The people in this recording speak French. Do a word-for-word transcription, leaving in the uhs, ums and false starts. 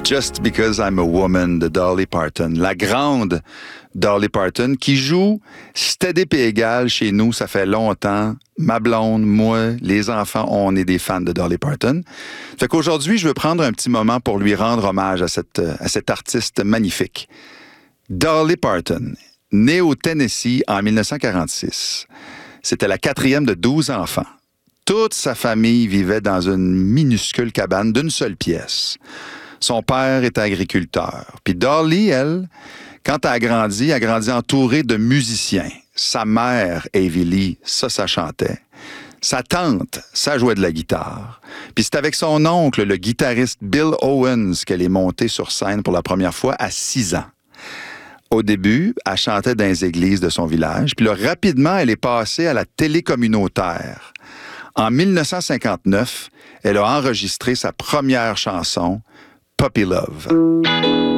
Just Because I'm a Woman de Dolly Parton. La grande Dolly Parton qui joue steady pis égal chez nous, ça fait longtemps. Ma blonde, moi, les enfants, on est des fans de Dolly Parton. Fait qu'aujourd'hui, je veux prendre un petit moment pour lui rendre hommage à cette, à cette artiste magnifique. Dolly Parton, née au Tennessee en dix-neuf cent quarante-six. C'était la quatrième de douze enfants. Toute sa famille vivait dans une minuscule cabane d'une seule pièce. Son père était agriculteur. Puis Dolly, elle, quand elle a grandi, elle a grandi entourée de musiciens. Sa mère, Avie Lee, ça, ça chantait. Sa tante, ça jouait de la guitare. Puis c'est avec son oncle, le guitariste Bill Owens, qu'elle est montée sur scène pour la première fois à six ans. Au début, elle chantait dans les églises de son village. Puis là, rapidement, elle est passée à la télé communautaire. En dix-neuf cent cinquante-neuf, elle a enregistré sa première chanson, Puppy Love.